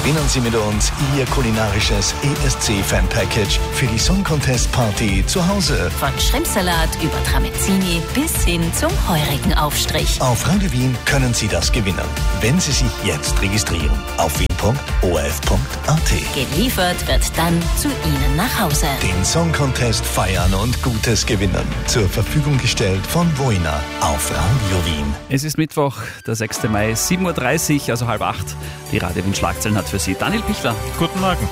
gewinnen Sie mit uns Ihr kulinarisches ESC-Fan-Package für die Song Contest Party zu Hause. Von Schrimpsalat über Tramezzini bis hin zum heurigen Aufstrich. Auf Radio Wien können Sie das gewinnen, wenn Sie sich jetzt registrieren. Auf wien.orf.at. Geliefert wird dann zu Ihnen nach Hause. Den Song Contest feiern und Gutes gewinnen. Zur Verfügung gestellt von Voina auf Radio Wien. Es ist Mittwoch, der 6. Mai, 7.30 Uhr, also 7:30. Die Radio Wien Schlagzeilen hat für Sie Daniel Pichler. Guten Morgen.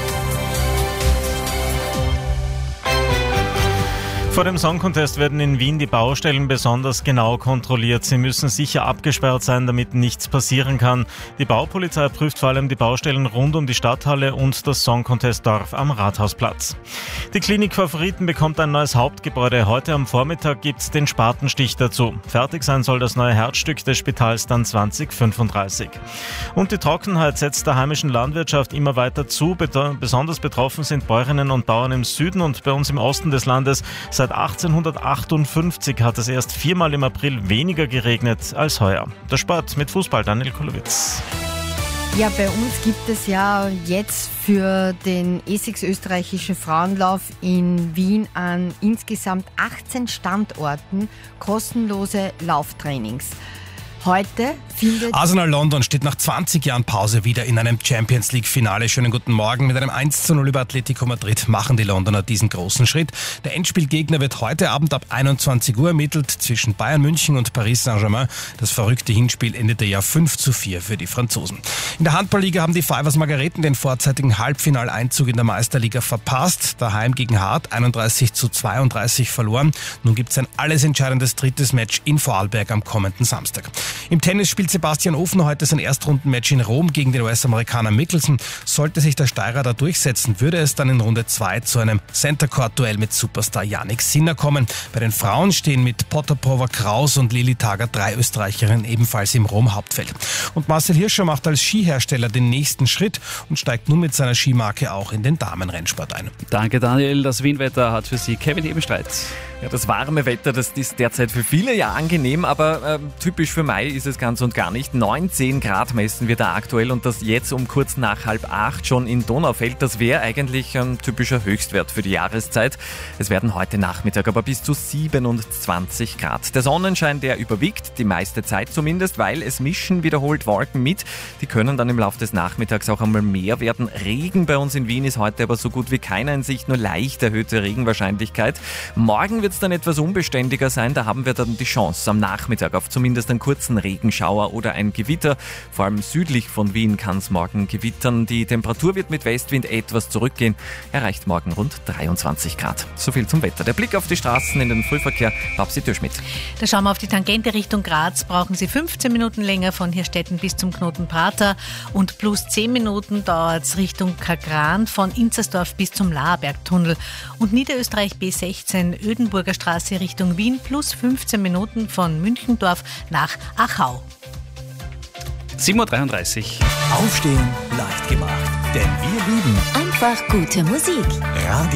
Vor dem Song Contest werden in Wien die Baustellen besonders genau kontrolliert. Sie müssen sicher abgesperrt sein, damit nichts passieren kann. Die Baupolizei prüft vor allem die Baustellen rund um die Stadthalle und das Song Contest Dorf am Rathausplatz. Die Klinik Favoriten bekommt ein neues Hauptgebäude. Heute am Vormittag gibt es den Spatenstich dazu. Fertig sein soll das neue Herzstück des Spitals dann 2035. Und die Trockenheit setzt der heimischen Landwirtschaft immer weiter zu. Besonders betroffen sind Bäuerinnen und Bauern im Süden und bei uns im Osten des Landes. Seit 1858 hat es erst 4-mal im April weniger geregnet als heuer. Der Sport mit Fußball, Daniel Kulowitz. Ja, bei uns gibt es ja jetzt für den E6 österreichischen Frauenlauf in Wien an insgesamt 18 Standorten kostenlose Lauftrainings. Heute findet Arsenal London steht nach 20 Jahren Pause wieder in einem Champions League Finale. Schönen guten Morgen. Mit einem 1:0 über Atletico Madrid machen die Londoner diesen großen Schritt. Der Endspielgegner wird heute Abend ab 21 Uhr ermittelt zwischen Bayern München und Paris Saint-Germain. Das verrückte Hinspiel endete ja 5:4 für die Franzosen. In der Handballliga haben die Fivers Margareten den vorzeitigen Halbfinaleinzug in der Meisterliga verpasst. Daheim gegen Hart 31:32 verloren. Nun gibt es ein alles entscheidendes drittes Match in Vorarlberg am kommenden Samstag. Im Tennis spielt Sebastian Ofner heute sein Erstrundenmatch in Rom gegen den US-Amerikaner Mickelson. Sollte sich der Steirer da durchsetzen, würde es dann in Runde 2 zu einem Center-Court-Duell mit Superstar Jannik Sinner kommen. Bei den Frauen stehen mit Potapova Kraus und Lili Tager 3 Österreicherinnen ebenfalls im Rom-Hauptfeld. Und Marcel Hirscher macht als Skihersteller den nächsten Schritt und steigt nun mit seiner Skimarke auch in den Damenrennsport ein. Danke Daniel, das Wienwetter hat für Sie Kevin Ebenstreit. Ja, das warme Wetter, das ist derzeit für viele ja angenehm, aber typisch für Mai ist es ganz und gar nicht. 19 Grad messen wir da aktuell und das jetzt um kurz nach 7:30 schon in Donaufeld. Das wäre eigentlich ein typischer Höchstwert für die Jahreszeit. Es werden heute Nachmittag aber bis zu 27 Grad. Der Sonnenschein, der überwiegt, die meiste Zeit zumindest, weil es mischen wiederholt Wolken mit. Die können dann im Laufe des Nachmittags auch einmal mehr werden. Regen bei uns in Wien ist heute aber so gut wie keiner in Sicht, nur leicht erhöhte Regenwahrscheinlichkeit. Morgen wird es dann etwas unbeständiger sein, da haben wir dann die Chance am Nachmittag auf zumindest einen kurzen Regenschauer oder ein Gewitter. Vor allem südlich von Wien kann es morgen gewittern. Die Temperatur wird mit Westwind etwas zurückgehen, erreicht morgen rund 23 Grad. So viel zum Wetter. Der Blick auf die Straßen in den Frühverkehr, Babsi Türschmidt. Da schauen wir auf die Tangente Richtung Graz, brauchen Sie 15 Minuten länger von Hirstetten bis zum Knoten Prater und plus 10 Minuten dauert es Richtung Kagran von Inzersdorf bis zum Laarbergtunnel und Niederösterreich B16 Ödenburger Straße Richtung Wien plus 15 Minuten von Münchendorf nach Achau. 7.33 Uhr. Aufstehen leicht gemacht, denn wir lieben Einfach gute Musik. Radio